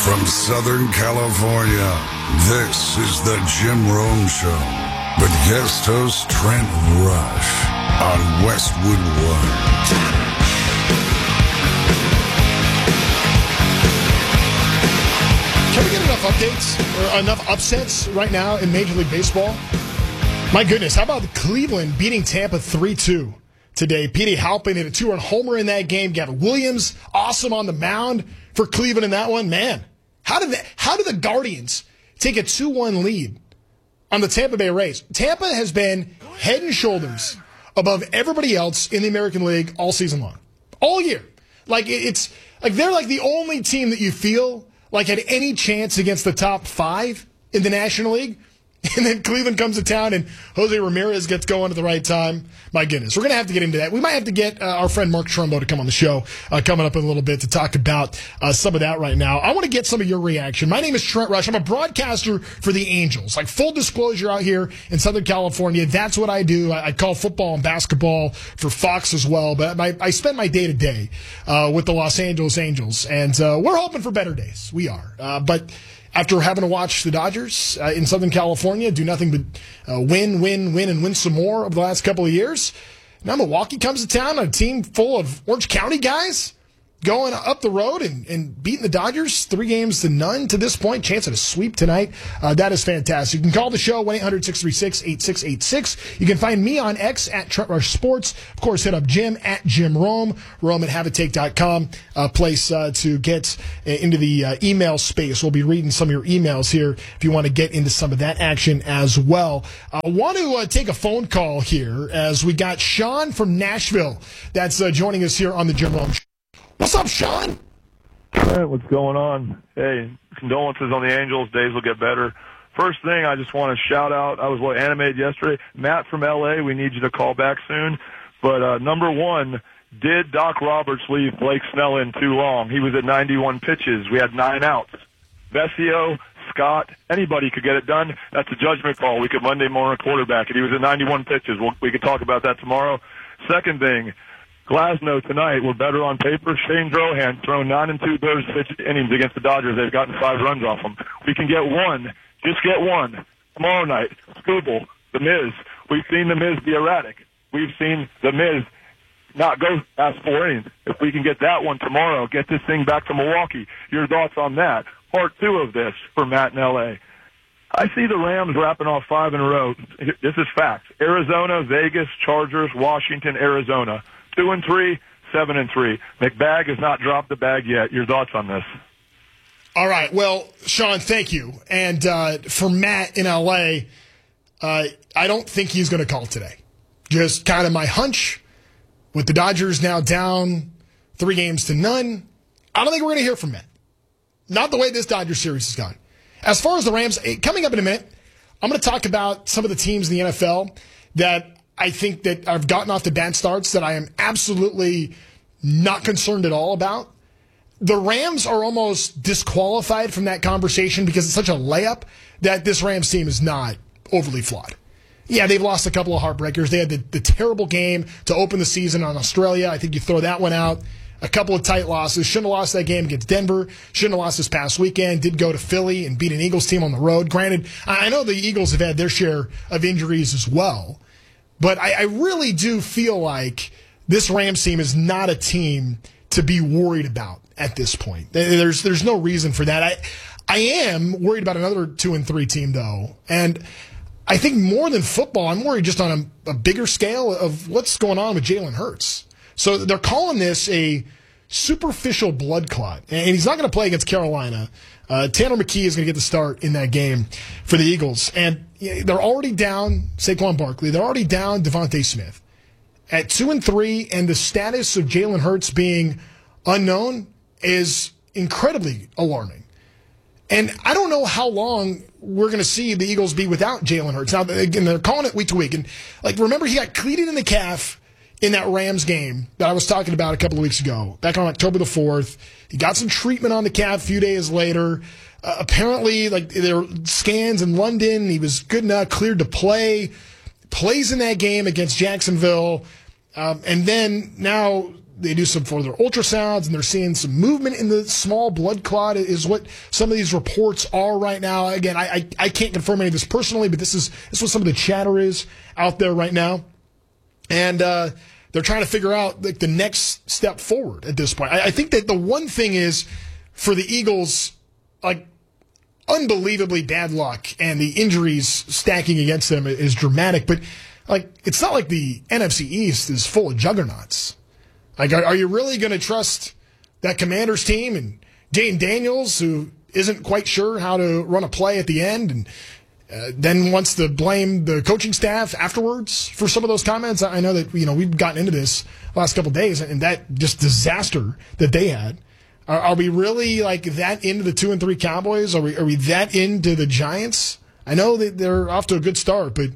From Southern California, this is the Jim Rome Show with guest host Trent Rush on Westwood One. Can we get enough updates or enough upsets right now in Major League Baseball? My goodness, how about Cleveland beating Tampa 3-2 today? Petey Halpin hit a two-run homer in that game. Gavin Williams, awesome on the mound for Cleveland in that one. Man, how did the Guardians take a 2-1 lead on the Tampa Bay Rays? Tampa has been head and shoulders above everybody else in the American League all season long, all year. It's like they're like the only team that you feel like had any chance against the top five in the National League. And then Cleveland comes to town and Jose Ramirez gets going at the right time. My goodness, we're going to have to get into that. We might have to get our friend Mark Trumbo to come on the show coming up in a little bit to talk about some of that right now. I want to get some of your reaction. My name is Trent Rush. I'm a broadcaster for the Angels. Like full disclosure out here in Southern California, that's what I do. I call football and basketball for Fox as well. But I spend my day to day with the Los Angeles Angels. And we're hoping for better days. We are. But after having to watch the Dodgers in Southern California do nothing but win, and win some more over the last couple of years, now Milwaukee comes to town, a team full of Orange County guys going up the road and beating the Dodgers 3-0 to this point. Chance at a sweep tonight. That is fantastic. You can call the show, 1-800-636-8686. You can find me on X at Trent Rush Sports. Of course, hit up Jim at Jim Rome, Rome at haveatake.com, place to get into the email space. We'll be reading some of your emails here if you want to get into some of that action as well. I want to take a phone call here as we got Sean from Nashville that's joining us here on the Jim Rome Show. What's up, Sean? Hey, what's going on? Hey, condolences on the Angels. Days will get better. First thing, I just want to shout out, I was animated yesterday. Matt from L.A., we need you to call back soon. But number one, did Doc Roberts leave Blake Snell in too long? He was at 91 pitches. We had 9 outs. Vesio, Scott, anybody could get it done. That's a judgment call. We could Monday morning quarterback it. He was at 91 pitches. We could talk about that tomorrow. Second thing, Glasnow tonight, we're better on paper. Shane Drohan thrown 9 2/3 innings against the Dodgers. They've gotten 5 runs off them. We can get one. Just get one. Tomorrow night, Scooble, The Miz. We've seen The Miz be erratic. We've seen The Miz not go past 4 innings. If we can get that one tomorrow, get this thing back to Milwaukee. Your thoughts on that? Part 2 of this for Matt in L.A. I see the Rams wrapping off 5 in a row. This is facts. Arizona, Vegas, Chargers, Washington, Arizona. 2-3, 7-3. McBag has not dropped the bag yet. Your thoughts on this? All right. Well, Sean, thank you. And for Matt in L.A., I don't think he's going to call today. Just kind of my hunch with the Dodgers now down 3-0. I don't think we're going to hear from Matt. Not the way this Dodgers series has gone. As far as the Rams, coming up in a minute, I'm going to talk about some of the teams in the NFL that I think that I've gotten off the bad starts that I am absolutely not concerned at all about. The Rams are almost disqualified from that conversation because it's such a layup that this Rams team is not overly flawed. Yeah, they've lost a couple of heartbreakers. They had the terrible game to open the season on Australia. I think you throw that one out. A couple of tight losses. Shouldn't have lost that game against Denver. Shouldn't have lost this past weekend. Did go to Philly and beat an Eagles team on the road. Granted, I know the Eagles have had their share of injuries as well. But I really do feel like this Rams team is not a team to be worried about at this point. There's no reason for that. I am worried about another 2-3 team, though. And I think more than football, I'm worried just on a bigger scale of what's going on with Jalen Hurts. So they're calling this a superficial blood clot. And he's not going to play against Carolina. Tanner McKee is going to get the start in that game for the Eagles. And they're already down Saquon Barkley. They're already down Devontae Smith. At 2-3, and the status of Jalen Hurts being unknown is incredibly alarming. And I don't know how long we're going to see the Eagles be without Jalen Hurts. Now, again, they're calling it week to week. And, remember he got cleated in the calf in that Rams game that I was talking about a couple of weeks ago, back on October the 4th. He got some treatment on the calf a few days later. Apparently, there were scans in London. He was good enough, cleared to play. Plays in that game against Jacksonville. And then now They do some further ultrasounds, and they're seeing some movement in the small blood clot is what some of these reports are right now. Again, I can't confirm any of this personally, but this is what some of the chatter is out there right now. And they're trying to figure out like the next step forward at this point. I think that the one thing is for the Eagles, like, unbelievably bad luck, and the injuries stacking against them is dramatic. But like, it's not like the NFC East is full of juggernauts. Like, are you really going to trust that Commanders team and Dane Daniels, who isn't quite sure how to run a play at the end, and then wants to blame the coaching staff afterwards for some of those comments? I know that, we've gotten into this last couple of days, and that just disaster that they had. Are we really like that into the 2-3 Cowboys? Are we that into the Giants? I know that they're off to a good start, but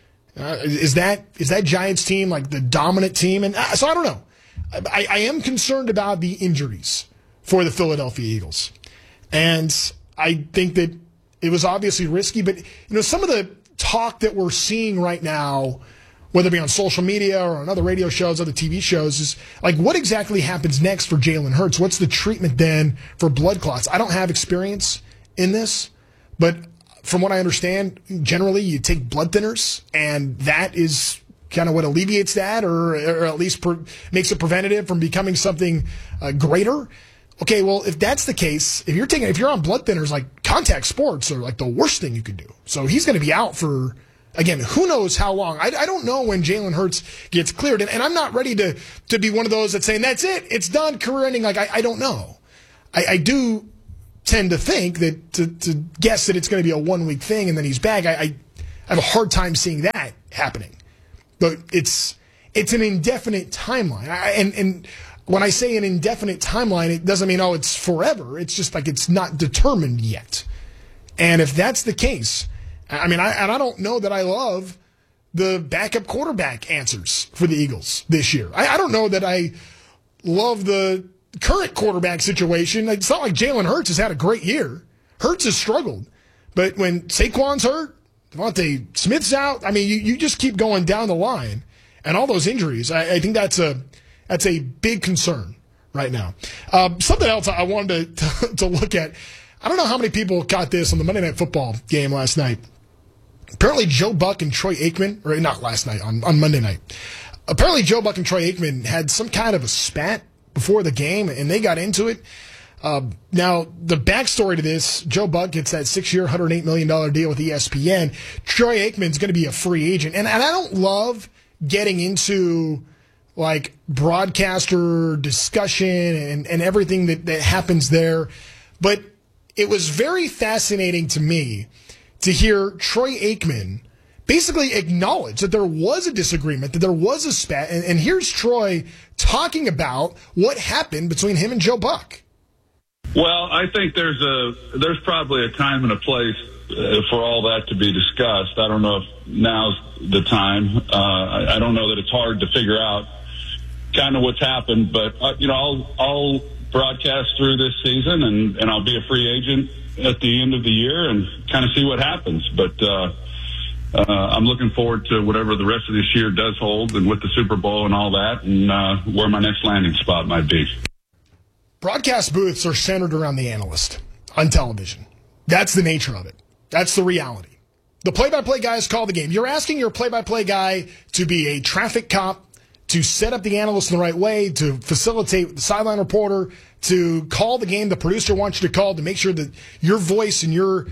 is that Giants team like the dominant team? And so I don't know. I am concerned about the injuries for the Philadelphia Eagles, and I think that it was obviously risky. But some of the talk that we're seeing right now, whether it be on social media or on other radio shows, other TV shows, is like, what exactly happens next for Jalen Hurts? What's the treatment then for blood clots? I don't have experience in this, but from what I understand, generally you take blood thinners, and that is kind of what alleviates that, or at least makes it preventative from becoming something greater. Okay, well, if that's the case, if you're on blood thinners, like, contact sports are like the worst thing you could do. So he's going to be out for, again, who knows how long. I don't know when Jalen Hurts gets cleared, and I'm not ready to be one of those that's saying, that's it, it's done, career ending. Like, I don't know. I do tend to think that to guess that it's going to be a 1-week thing and then he's back, I have a hard time seeing that happening. But it's an indefinite timeline. And when I say an indefinite timeline, it doesn't mean, it's forever. It's just like it's not determined yet. And if that's the case, I mean, I don't know that I love the backup quarterback answers for the Eagles this year. I don't know that I love the current quarterback situation. It's not like Jalen Hurts has had a great year. Hurts has struggled. But when Saquon's hurt, Devontae Smith's out, I mean, you just keep going down the line. And all those injuries, I think that's a big concern right now. Something else I wanted to look at. I don't know how many people caught this on the Monday Night Football game last night. Apparently Joe Buck and Troy Aikman, or not last night, on Monday night. Apparently Joe Buck and Troy Aikman had some kind of a spat before the game, and they got into it. Now, the backstory to this, Joe Buck gets that 6-year, $108 million deal with ESPN. Troy Aikman's going to be a free agent. And I don't love getting into like broadcaster discussion and everything that happens there. But it was very fascinating to me to hear Troy Aikman basically acknowledge that there was a disagreement, that there was a spat. And here's Troy talking about what happened between him and Joe Buck. Well, I think there's probably a time and a place for all that to be discussed. I don't know if now's the time. I don't know that it's hard to figure out kind of what's happened, but I'll broadcast through this season and I'll be a free agent at the end of the year and kind of see what happens. But I'm looking forward to whatever the rest of this year does hold, and with the Super Bowl and all that, and where my next landing spot might be. Broadcast booths are centered around the analyst on television. That's the nature of it. That's the reality. The play-by-play guys call the game. You're asking your play-by-play guy to be a traffic cop, to set up the analyst in the right way, to facilitate the sideline reporter, to call the game the producer wants you to call, to make sure that your voice and your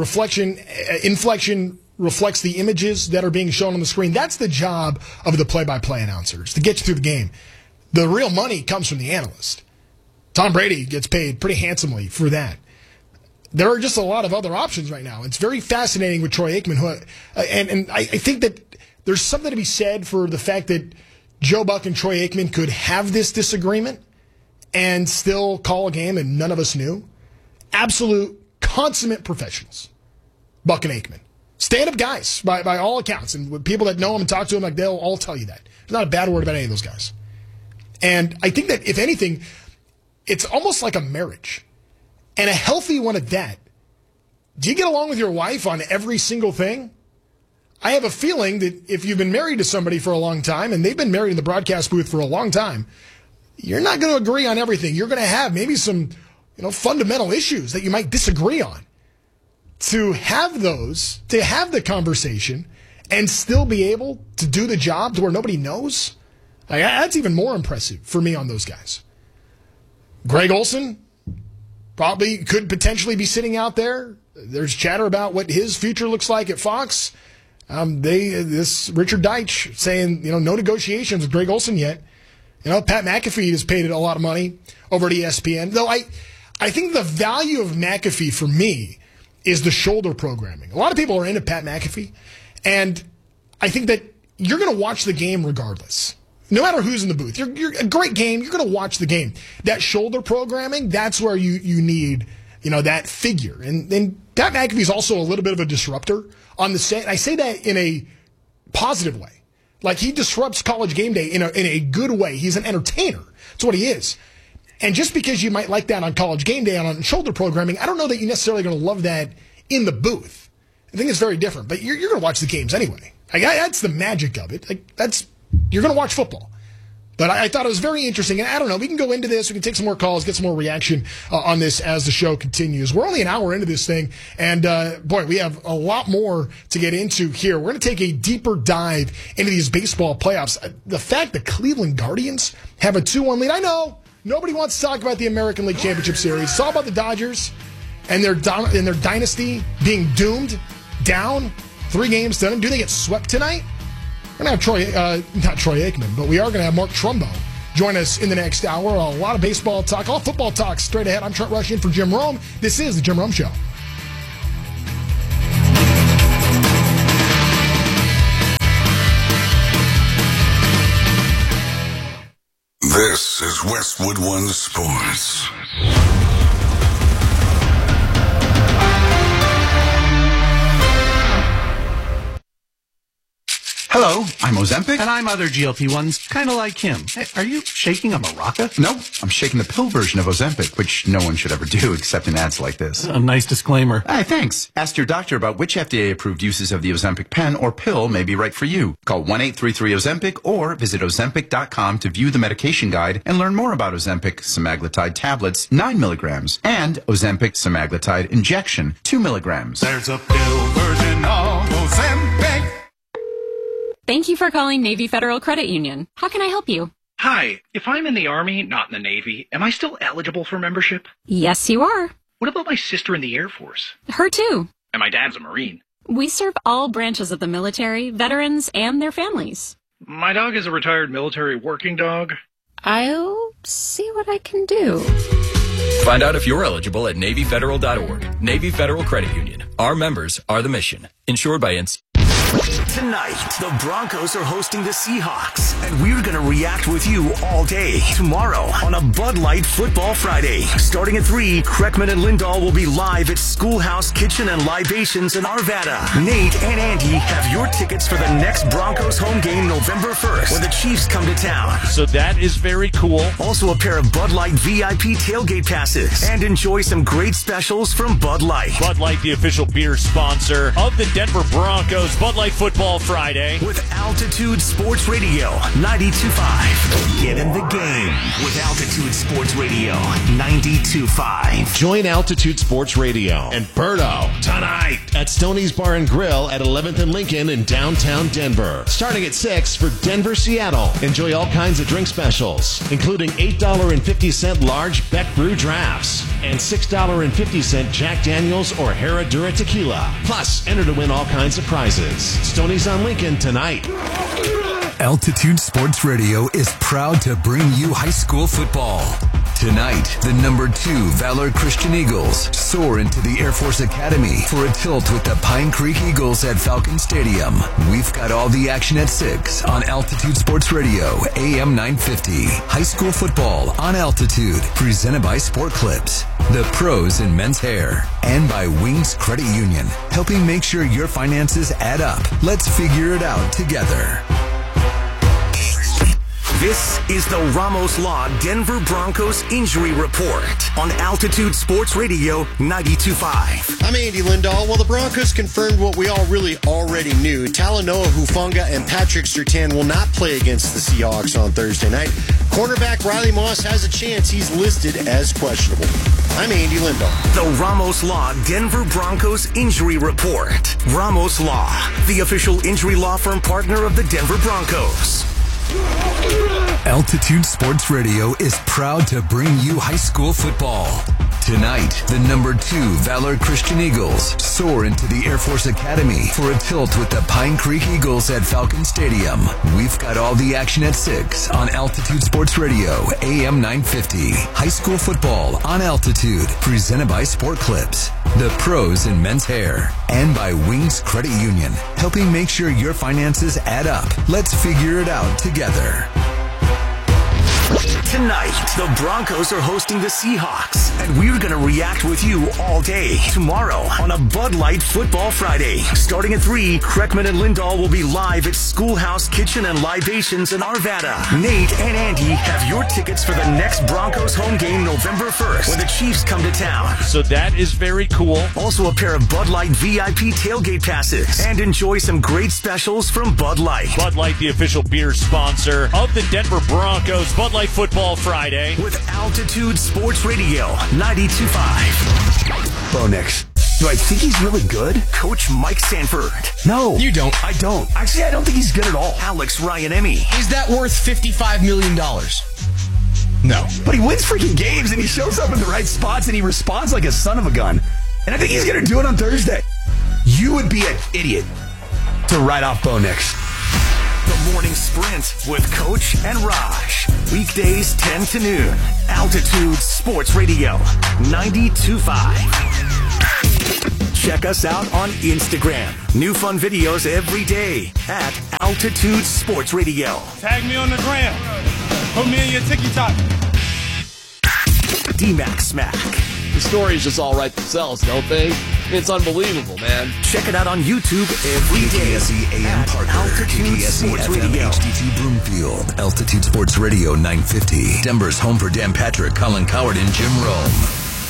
inflection reflects the images that are being shown on the screen. That's the job of the play-by-play announcers, to get you through the game. The real money comes from the analyst. Tom Brady gets paid pretty handsomely for that. There are just a lot of other options right now. It's very fascinating with Troy Aikman. And I think that there's something to be said for the fact that Joe Buck and Troy Aikman could have this disagreement and still call a game and none of us knew. Absolute consummate professionals, Buck and Aikman. Stand-up guys by all accounts. And with people that know them and talk to them, like, they'll all tell you that. There's not a bad word about any of those guys. And I think that, if anything, it's almost like a marriage, and a healthy one at that. Do you get along with your wife on every single thing? I have a feeling that if you've been married to somebody for a long time, and they've been married in the broadcast booth for a long time, you're not going to agree on everything. You're going to have maybe some, fundamental issues that you might disagree on. To have the conversation and still be able to do the job to where nobody knows, that's even more impressive for me on those guys. Greg Olsen probably could potentially be sitting out there. There's chatter about what his future looks like at Fox. This Richard Deitch saying, no negotiations with Greg Olsen yet. Pat McAfee has paid a lot of money over at ESPN. Though I think the value of McAfee for me is the shoulder programming. A lot of people are into Pat McAfee, and I think that you're going to watch the game regardless. No matter who's in the booth. You're a great game. You're going to watch the game. That shoulder programming, that's where you need, that figure. And Pat McAfee is also a little bit of a disruptor on the set. I say that in a positive way. Like, he disrupts College Game Day in a good way. He's an entertainer. That's what he is. And just because you might like that on College Game Day and on shoulder programming, I don't know that you're necessarily going to love that in the booth. I think it's very different. But you're going to watch the games anyway. That's the magic of it. You're going to watch football. But I thought it was very interesting. And I don't know, we can go into this. We can take some more calls, get some more reaction on this as the show continues. We're only an hour into this thing. And, we have a lot more to get into here. We're going to take a deeper dive into these baseball playoffs. The fact that Cleveland Guardians have a 2-1 lead. I know nobody wants to talk about the American League Championship Series. It's all about the Dodgers and their dynasty being doomed down 3 games to them. Do they get swept tonight? We're going to have not Troy Aikman, but we are going to have Mark Trumbo join us in the next hour. A lot of baseball talk, all football talk straight ahead. I'm Trent Rush in for Jim Rome. This is the Jim Rome Show. This is Westwood One Sports. Hello, I'm Ozempic. And I'm other GLP-1s, kind of like him. Hey, are you shaking a maraca? No, I'm shaking the pill version of Ozempic, which no one should ever do except in ads like this. A nice disclaimer. Hey, thanks. Ask your doctor about which FDA-approved uses of the Ozempic pen or pill may be right for you. Call 1-833-OZEMPIC or visit Ozempic.com to view the medication guide and learn more about Ozempic semaglutide tablets, 9 milligrams, and Ozempic semaglutide injection, 2 milligrams. There's a pill version of Ozempic. Thank you for calling Navy Federal Credit Union. How can I help you? Hi, if I'm in the Army, not in the Navy, am I still eligible for membership? Yes, you are. What about my sister in the Air Force? Her too. And my dad's a Marine. We serve all branches of the military, veterans, and their families. My dog is a retired military working dog. I'll see what I can do. Find out if you're eligible at NavyFederal.org. Navy Federal Credit Union. Our members are the mission. Insured by NC. Tonight, the Broncos are hosting the Seahawks, and we're going to react with you all day tomorrow on a Bud Light Football Friday. Starting at 3, Kreckman and Lindahl will be live at Schoolhouse Kitchen and Libations in Arvada. Nate and Andy have your tickets for the next Broncos home game November 1st when the Chiefs come to town. So that is very cool. Also a pair of Bud Light VIP tailgate passes and enjoy some great specials from Bud Light. Bud Light, the official beer sponsor of the Denver Broncos. Bud Light Football Friday. With Altitude Sports Radio 92.5. Get in the game with Altitude Sports Radio 92.5. Join Altitude Sports Radio and Birdo tonight at Stoney's Bar and Grill at 11th and Lincoln in downtown Denver. Starting at 6 for Denver, Seattle. Enjoy all kinds of drink specials, including $8.50 large Beck Brew drafts and $6.50 Jack Daniels or Herradura tequila. Plus, enter to win all kinds of prizes. Stoney's on Lincoln tonight. Altitude Sports Radio is proud to bring you high school football. Tonight, the number 2 Valor Christian Eagles soar into the Air Force Academy for a tilt with the Pine Creek Eagles at Falcon Stadium. We've got all the action at 6 on Altitude Sports Radio, AM 950. High school football on Altitude, presented by Sport Clips, the pros in men's hair, and by Wings Credit Union, helping make sure your finances add up. Let's figure it out together. This is the Ramos Law Denver Broncos Injury Report on Altitude Sports Radio 92.5. I'm Andy Lindahl. Well, the Broncos confirmed what we all really already knew. Talanoa Hufanga and Patrick Surtain will not play against the Seahawks on Thursday night. Cornerback Riley Moss has a chance. He's listed as questionable. I'm Andy Lindahl. The Ramos Law Denver Broncos Injury Report. Ramos Law, the official injury law firm partner of the Denver Broncos. Altitude Sports Radio is proud to bring you high school football. Tonight, the number 2 Valor Christian Eagles soar into the Air Force Academy for a tilt with the Pine Creek Eagles at Falcon Stadium. We've got all the action at 6 on Altitude Sports Radio, AM 950. High school football on Altitude, presented by Sport Clips, the pros in men's hair, and by Wings Credit Union, helping make sure your finances add up. Let's figure it out together. Tonight, the Broncos are hosting the Seahawks, and we're going to react with you all day. Tomorrow, on a Bud Light Football Friday. Starting at 3, Kreckman and Lindahl will be live at Schoolhouse Kitchen and Libations in Arvada. Nate and Andy have your tickets for the next Broncos home game November 1st, when the Chiefs come to town. So that is very cool. Also a pair of Bud Light VIP tailgate passes, and enjoy some great specials from Bud Light. Bud Light, the official beer sponsor of the Denver Broncos. Bud Light Football Friday. With Altitude Sports Radio 92.5. Bo Nix. Do I think he's really good? Coach Mike Sanford. No. You don't. I don't. Actually, I don't think he's good at all. Alex Ryan-Emmy. Is that worth $55 million? No. But he wins freaking games, and he shows up in the right spots, and he responds like a son of a gun. And I think he's going to do it on Thursday. You would be an idiot to write off Bo Nix. The Morning Sprint with Coach and Raj. Weekdays 10 to noon. Altitude Sports Radio 92.5. Check us out on Instagram. New fun videos every day at Altitude Sports Radio. Tag me on the gram. Put me in your TikTok. D-Mac Smack. The stories just all write themselves, don't they? It's unbelievable, man. Check it out on YouTube every day. KTSE AM Parker, Altitude KTSE Sports FM Radio. HD2 Broomfield, Altitude Sports Radio 950. Denver's home for Dan Patrick, Colin Coward, and Jim Rome.